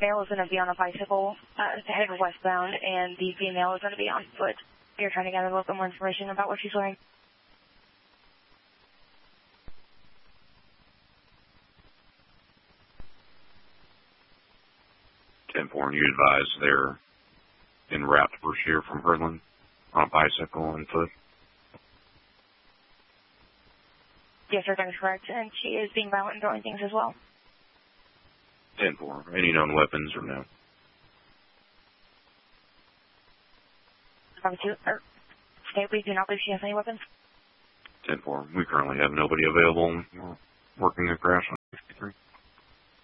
male is going to be on a bicycle heading westbound, and the female is going to be on foot. You're trying to gather a little bit more information about what she's wearing. And you advise they're en route to Brashear from Herland on a bicycle and foot? Yes, sir, that is correct. And she is being violent and throwing things as well. 10-4. Any known weapons or no? We do not believe she has any weapons. 10-4. We currently have nobody available. We're working a crash